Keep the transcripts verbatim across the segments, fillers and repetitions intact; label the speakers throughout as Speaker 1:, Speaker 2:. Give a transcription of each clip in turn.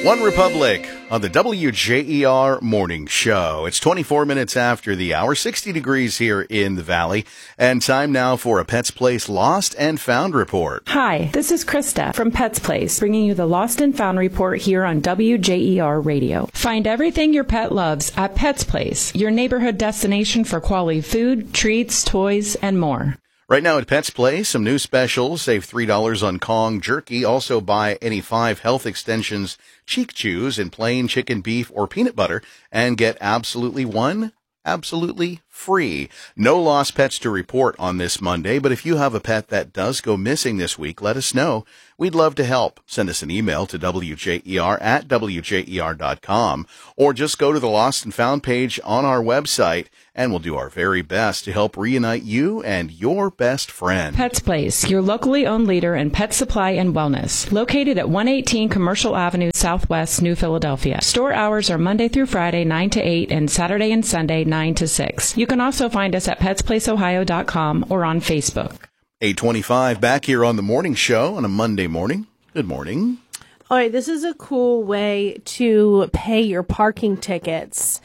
Speaker 1: One Republic on the W J E R Morning Show. It's twenty-four minutes after the hour, sixty degrees here in the Valley, and time now for a Pets Place Lost and Found report.
Speaker 2: Hi, this is Krista from Pets Place, bringing you the Lost and Found report here on W J E R Radio. Find everything your pet loves at Pets Place, your neighborhood destination for quality food, treats, toys, and more.
Speaker 1: Right now at Pets Place, some new specials. Save three dollars on Kong jerky. Also buy any five Health Extensions cheek chews in plain chicken, beef, or peanut butter and get absolutely one absolutely free. No lost pets to report on this Monday, but if you have a pet that does go missing this week, let us know. We'd love to help. Send us an email to W J E R at W J E R dot com or just go to the Lost and Found page on our website, and we'll do our very best to help reunite you and your best friend.
Speaker 2: Pets Place, your locally owned leader in pet supply and wellness. Located at one eighteen Commercial Avenue, Southwest, New Philadelphia. Store hours are Monday through Friday, nine to eight, and Saturday and Sunday, nine to six. You can also find us at pets place ohio dot com or on Facebook.
Speaker 1: eight twenty-five back here on the morning show on a Monday morning. Good morning.
Speaker 3: All right, this is a cool way to pay your parking tickets.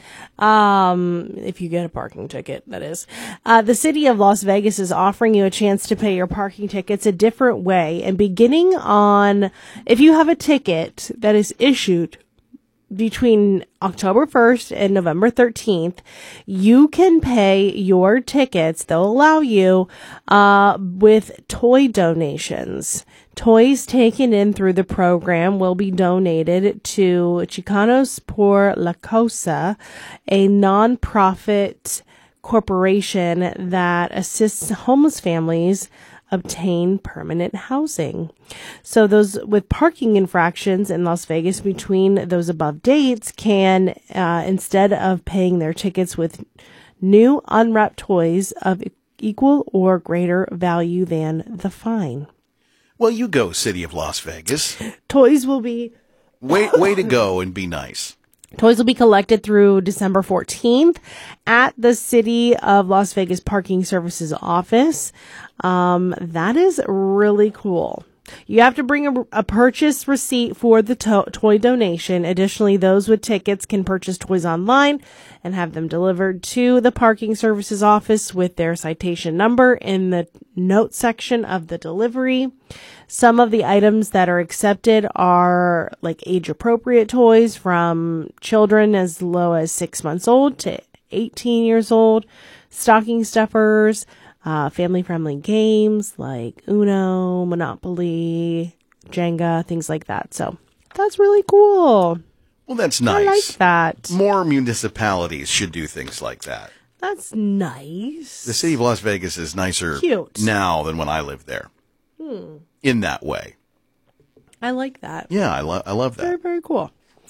Speaker 3: Um, if you get a parking ticket, that is. Uh, the city of Las Vegas is offering you a chance to pay your parking tickets a different way. And beginning on, if you have a ticket that is issued between October first and November thirteenth, you can pay your tickets. They'll allow you, uh, with toy donations. Toys taken in through the program will be donated to Chicanos por la Causa, a nonprofit corporation that assists homeless families obtain permanent housing. So those with parking infractions in Las Vegas between those above dates can, uh, instead of paying their tickets with new unwrapped toys of equal or greater value than the fine.
Speaker 1: Well, you go, City of Las Vegas.
Speaker 3: Toys will be...
Speaker 1: Way, way to go and be nice.
Speaker 3: Toys will be collected through December fourteenth at the City of Las Vegas Parking Services office. Um, that is really cool. You have to bring a, a purchase receipt for the to- toy donation. Additionally, those with tickets can purchase toys online and have them delivered to the parking services office with their citation number in the note section of the delivery. Some of the items that are accepted are like age appropriate toys from children as low as six months old to eighteen years old, stocking stuffers, Uh, family-friendly games like Uno, Monopoly, Jenga, things like that. So that's really cool.
Speaker 1: Well, that's nice.
Speaker 3: I like that.
Speaker 1: More municipalities should do things like that.
Speaker 3: That's nice.
Speaker 1: The city of Las Vegas is nicer
Speaker 3: Cute.
Speaker 1: now than when I lived there.
Speaker 3: Hmm.
Speaker 1: In that way.
Speaker 3: I like that.
Speaker 1: Yeah, I, lo- I love that.
Speaker 3: Very, very cool.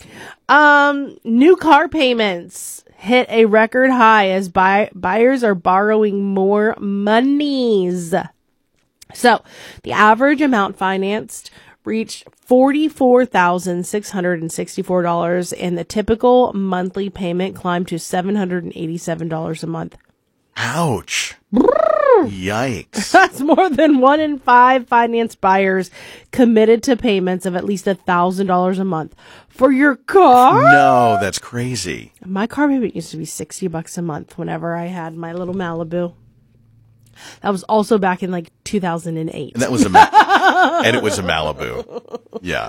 Speaker 3: Um, new car payments hit a record high as buy- buyers are borrowing more monies. So the average amount financed reached forty-four thousand six hundred sixty-four dollars, and the typical monthly payment climbed to seven hundred eighty-seven dollars a month.
Speaker 1: Ouch. Yikes.
Speaker 3: That's more than one in five finance buyers committed to payments of at least one thousand dollars a month for your car.
Speaker 1: No, that's crazy.
Speaker 3: My car payment used to be sixty bucks a month whenever I had my little Malibu. That was also back in like two thousand eight.
Speaker 1: And that was a Ma- and it was a Malibu. Yeah.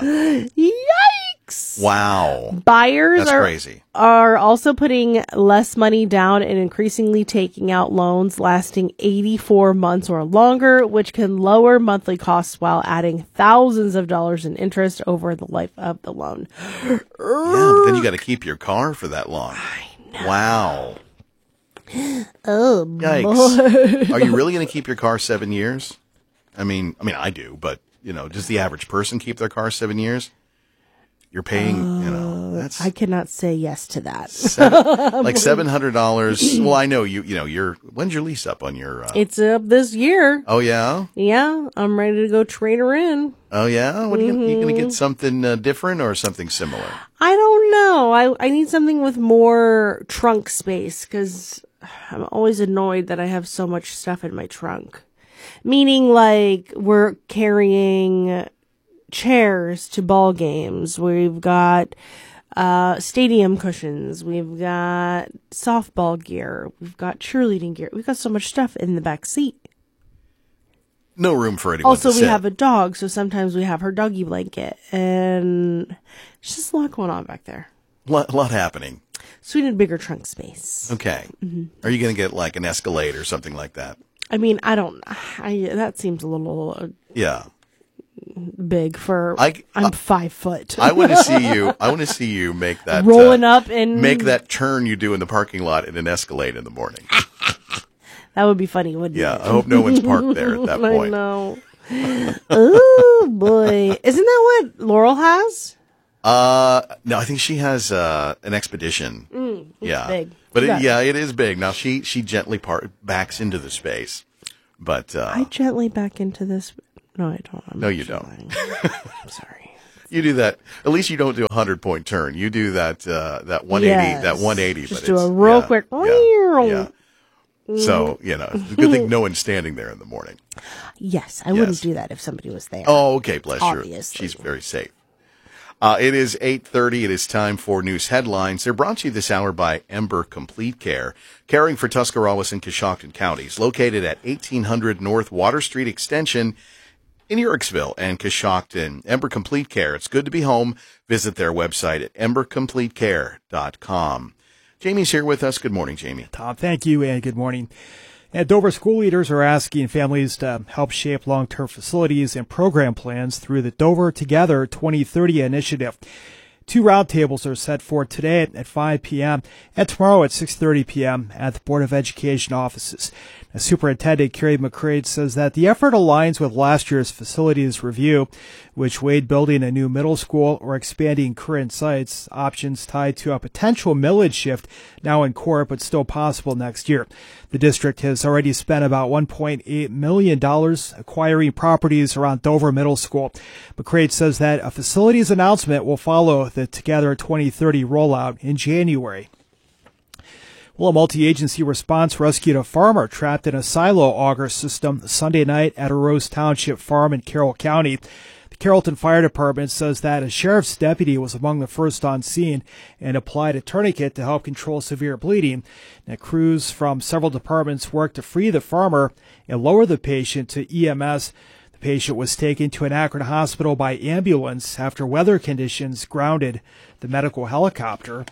Speaker 3: Yikes.
Speaker 1: Wow.
Speaker 3: Buyers
Speaker 1: That's
Speaker 3: are,
Speaker 1: crazy.
Speaker 3: are also putting less money down and increasingly taking out loans lasting eighty-four months or longer, which can lower monthly costs while adding thousands of dollars in interest over the life of the loan.
Speaker 1: Yeah, but then you got to keep your car for that long.
Speaker 3: I know.
Speaker 1: Wow.
Speaker 3: Oh,
Speaker 1: yikes. Are you really going to keep your car seven years? I mean, I mean, I do, but, you know, does the average person keep their car seven years? You're paying, uh, you know, that's...
Speaker 3: I cannot say yes to that.
Speaker 1: Seven, like seven hundred dollars. Well, I know you, you know, you're, when's your lease up on your... Uh,
Speaker 3: It's up this year.
Speaker 1: Oh, yeah?
Speaker 3: Yeah, I'm ready to go trade her in.
Speaker 1: Oh, yeah? What are you,
Speaker 3: Mm-hmm.
Speaker 1: you going to get something uh, different or something similar?
Speaker 3: I don't know. I, I need something with more trunk space because I'm always annoyed that I have so much stuff in my trunk. Meaning, like, we're carrying chairs to ball games. We've got uh, stadium cushions. We've got softball gear. We've got cheerleading gear. We've got so much stuff in the back seat.
Speaker 1: No room for anyone
Speaker 3: Also,
Speaker 1: to
Speaker 3: we
Speaker 1: sit.
Speaker 3: have a dog, so sometimes we have her doggy blanket. And there's just a lot going on back there.
Speaker 1: A lot, lot happening.
Speaker 3: So we need bigger trunk space.
Speaker 1: Okay. Mm-hmm. Are you going to get like an Escalade or something like that?
Speaker 3: I mean, I don't, I, that seems a little uh,
Speaker 1: Yeah.
Speaker 3: big for,
Speaker 1: I,
Speaker 3: I'm
Speaker 1: I,
Speaker 3: five foot.
Speaker 1: I want to see you, I want to see you make that.
Speaker 3: Rolling
Speaker 1: uh,
Speaker 3: up and.
Speaker 1: Make that turn you do in the parking lot in an Escalade in the morning.
Speaker 3: That would be funny, wouldn't
Speaker 1: Yeah.
Speaker 3: it?
Speaker 1: I hope no one's parked there at that point.
Speaker 3: I know. Oh, boy. Isn't that what Laurel has?
Speaker 1: Uh, no, I think she has, uh, an Expedition.
Speaker 3: Mm, it's
Speaker 1: yeah.
Speaker 3: big.
Speaker 1: But it,
Speaker 3: Yeah.
Speaker 1: yeah, it is big. Now she, she gently par- backs into the space, but, uh,
Speaker 3: I gently back into this. No, I don't. I'm
Speaker 1: No, you
Speaker 3: actually
Speaker 1: don't.
Speaker 3: lying. I'm sorry.
Speaker 1: you do that. At least you don't do a hundred point turn. You do that, uh, that one eighty,
Speaker 3: Yes.
Speaker 1: that one eighty.
Speaker 3: Just
Speaker 1: but
Speaker 3: do
Speaker 1: it's,
Speaker 3: a real
Speaker 1: yeah,
Speaker 3: quick.
Speaker 1: Yeah, yeah. So, you know, it's a good thing no one's standing there in the morning.
Speaker 3: Yes, I
Speaker 1: Yes.
Speaker 3: wouldn't do that if somebody was there.
Speaker 1: Oh, okay. Bless you.
Speaker 3: Obviously.
Speaker 1: She's very safe. Uh, it is eight thirty. It is time for news headlines. They're brought to you this hour by Ember Complete Care, caring for Tuscarawas and Coshocton counties, located at eighteen hundred North Water Street Extension in Yerricksville and Coshocton. Ember Complete Care. It's good to be home. Visit their website at ember complete care dot com. Jamie's here with us. Good morning, Jamie.
Speaker 4: Tom, thank you, and good morning. And Dover school leaders are asking families to help shape long-term facilities and program plans through the Dover Together twenty thirty initiative. Two roundtables are set for today at five p.m. and tomorrow at six thirty p.m. at the Board of Education offices. Now, Superintendent Carrie McCrae says that the effort aligns with last year's facilities review, which weighed building a new middle school or expanding current sites, options tied to a potential millage shift now in court but still possible next year. The district has already spent about one point eight million dollars acquiring properties around Dover Middle School. McCrae says that a facilities announcement will follow the Together twenty thirty rollout in January. Well, a multi-agency response rescued a farmer trapped in a silo auger system Sunday night at a Rose Township farm in Carroll County. The Carrollton Fire Department says that a sheriff's deputy was among the first on scene and applied a tourniquet to help control severe bleeding. Now, crews from several departments worked to free the farmer and lower the patient to E M S. The patient was taken to an Akron hospital by ambulance after weather conditions grounded the medical helicopter.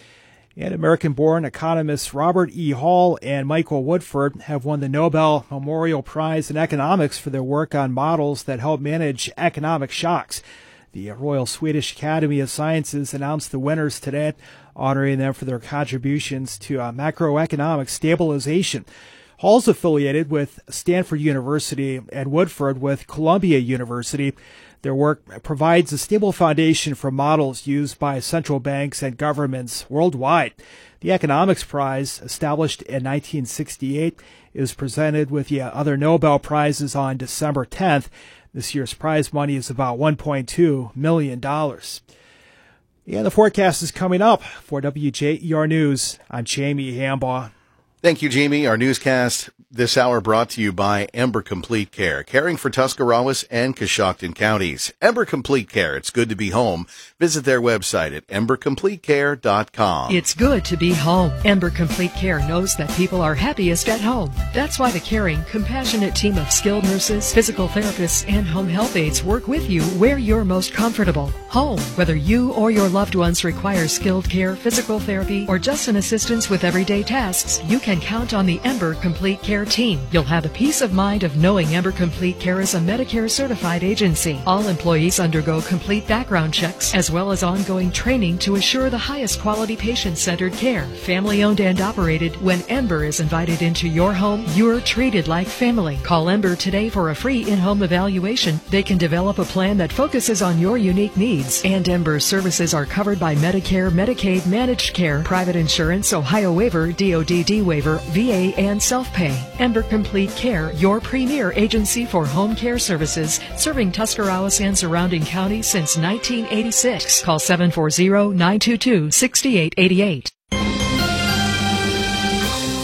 Speaker 4: And American-born economists Robert E. Hall and Michael Woodford have won the Nobel Memorial Prize in Economics for their work on models that help manage economic shocks. The Royal Swedish Academy of Sciences announced the winners today, honoring them for their contributions to uh, macroeconomic stabilization. Hall's affiliated with Stanford University and Woodford with Columbia University. Their work provides a stable foundation for models used by central banks and governments worldwide. The Economics Prize, established in nineteen sixty-eight, is presented with the other Nobel Prizes on December tenth. This year's prize money is about one point two million dollars. And the forecast is coming up. For W J E R News, I'm Jamie Hambaugh.
Speaker 1: Thank you, Jamie. Our newscast this hour brought to you by Ember Complete Care, caring for Tuscarawas and Coshocton counties. Ember Complete Care. It's good to be home. Visit their website at ember complete care dot com.
Speaker 5: It's good to be home. Ember Complete Care knows that people are happiest at home. That's why the caring, compassionate team of skilled nurses, physical therapists, and home health aides work with you where you're most comfortable. Home, whether you or your loved ones require skilled care, physical therapy, or just an assistance with everyday tasks, you can count on the Ember Complete Care team. You'll have the peace of mind of knowing Ember Complete Care is a Medicare certified agency. All employees undergo complete background checks as well as ongoing training to assure the highest quality patient-centered care. Family owned and operated. When Ember is invited into your home, you're treated like family. Call Ember today for a free in-home evaluation. They can develop a plan that focuses on your unique needs. And Ember services are covered by Medicare, Medicaid, managed care, private insurance, Ohio waiver, D O D D waiver, V A, and self-pay. Ember Complete Care, your premier agency for home care services, serving Tuscarawas and surrounding counties since nineteen eighty-six. Call seven four zero, nine two two, six eight eight eight.
Speaker 1: Our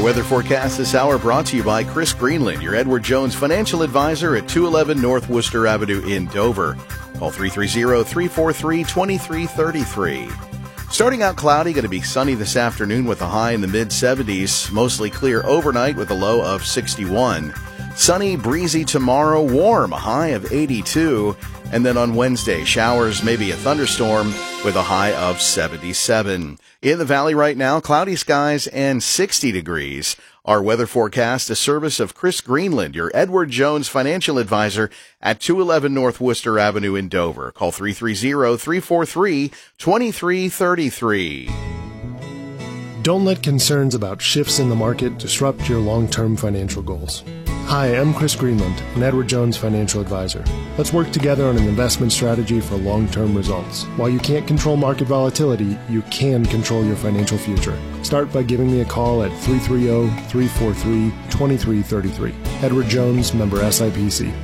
Speaker 1: weather forecast this hour brought to you by Chris Greenland, your Edward Jones financial advisor at two eleven North Worcester Avenue in Dover. Call three three zero, three four three, two three three three. Starting out cloudy, going to be sunny this afternoon with a high in the mid seventies. Mostly clear overnight with a low of sixty-one. Sunny, breezy tomorrow, warm, a high of eighty-two. And then on Wednesday, showers, maybe a thunderstorm with a high of seventy-seven. In the valley right now, cloudy skies and sixty degrees. Our weather forecast, a service of Chris Greenland, your Edward Jones financial advisor at two eleven North Worcester Avenue in Dover. Call three three zero, three four three, two three three three.
Speaker 6: Don't let concerns about shifts in the market disrupt your long-term financial goals. Hi, I'm Chris Greenland, an Edward Jones financial advisor. Let's work together on an investment strategy for long-term results. While you can't control market volatility, you can control your financial future. Start by giving me a call at three three zero, three four three, two three three three. Edward Jones, member S I P C.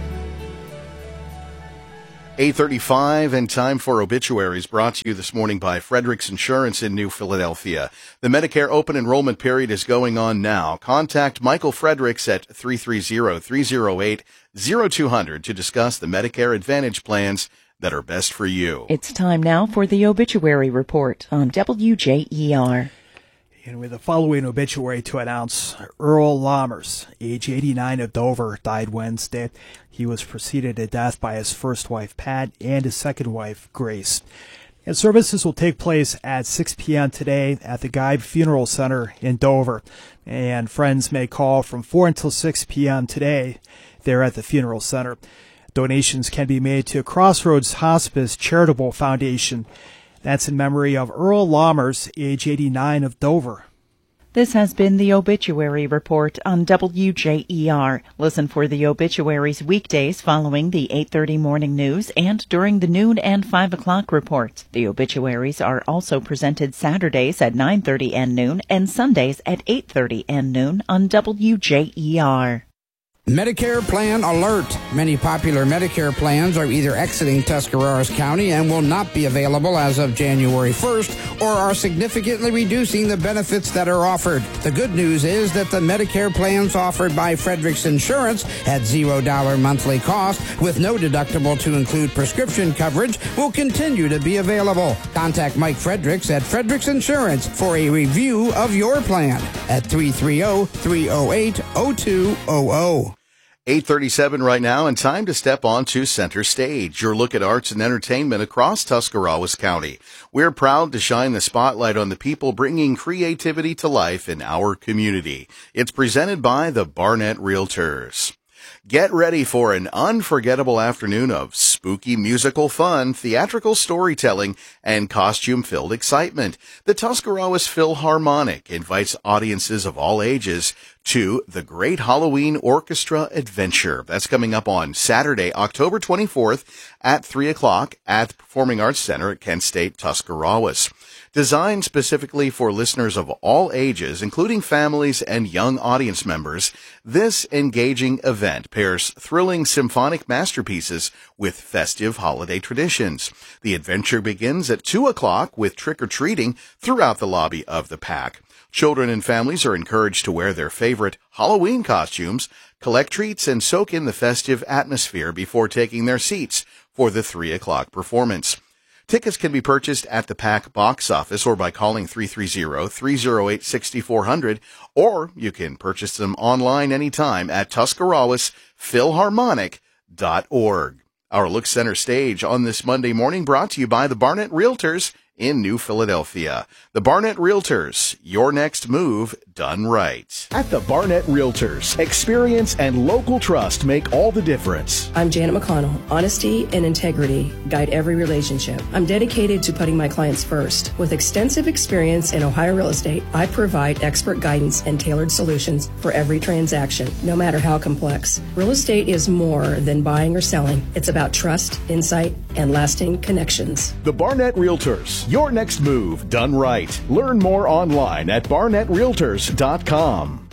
Speaker 1: eight thirty-five and time for obituaries brought to you this morning by Fredericks Insurance in New Philadelphia. The Medicare open enrollment period is going on now. Contact Michael Fredericks at three three zero, three zero eight, zero two zero zero to discuss the Medicare Advantage plans that are best for you.
Speaker 7: It's time now for the obituary report on W J E R.
Speaker 4: And with the following obituary to announce, Earl Lammers, age eighty-nine, of Dover, died Wednesday. He was preceded to death by his first wife, Pat, and his second wife, Grace. And services will take place at six p.m. today at the Guy Funeral Center in Dover. And friends may call from four until six p.m. today there at the funeral center. Donations can be made to Crossroads Hospice Charitable Foundation. That's in memory of Earl Lammers, age eighty-nine, of Dover.
Speaker 7: This has been the Obituary Report on W J E R. Listen for the obituaries weekdays following the eight thirty morning news and during the noon and five o'clock reports. The obituaries are also presented Saturdays at nine thirty and noon and Sundays at eight thirty and noon on W J E R.
Speaker 8: Medicare Plan Alert. Many popular Medicare plans are either exiting Tuscarawas County and will not be available as of January first, or are significantly reducing the benefits that are offered. The good news is that the Medicare plans offered by Fredericks Insurance at zero dollars monthly cost with no deductible to include prescription coverage will continue to be available. Contact Mike Fredericks at Fredericks Insurance for a review of your plan at three three zero, three zero eight, zero two zero zero.
Speaker 1: eight thirty-seven right now, and time to step on to Center Stage, your look at arts and entertainment across Tuscarawas County. We're proud to shine the spotlight on the people bringing creativity to life in our community. It's presented by the Barnett Realtors. Get ready for an unforgettable afternoon of spooky musical fun, theatrical storytelling, and costume-filled excitement. The Tuscarawas Philharmonic invites audiences of all ages to the Great Halloween Orchestra Adventure. That's coming up on Saturday, October twenty-fourth at three o'clock at the Performing Arts Center at Kent State, Tuscarawas. Designed specifically for listeners of all ages, including families and young audience members, this engaging event pairs thrilling symphonic masterpieces with festive holiday traditions. The adventure begins at two o'clock with trick-or-treating throughout the lobby of the P A C. Children and families are encouraged to wear their favorite Halloween costumes, collect treats, and soak in the festive atmosphere before taking their seats for the three o'clock performance. Tickets can be purchased at the P A C box office or by calling three three zero, three zero eight, six four zero zero, or you can purchase them online anytime at Tuscarawas Philharmonic dot org. Our Look Center Stage on this Monday morning brought to you by the Barnett Realtors in New Philadelphia. The Barnett Realtors, your next move done right.
Speaker 9: At the Barnett Realtors, experience and local trust make all the difference.
Speaker 10: I'm Janet McConnell. Honesty and integrity guide every relationship. I'm dedicated to putting my clients first. With extensive experience in Ohio real estate, I provide expert guidance and tailored solutions for every transaction, no matter how complex. Real estate is more than buying or selling. It's about trust, insight, and lasting connections.
Speaker 9: The Barnett Realtors, your next move done right. Learn more online at barnett realtors dot com.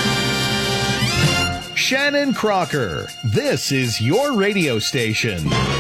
Speaker 9: Shannon Crocker, this is your radio station.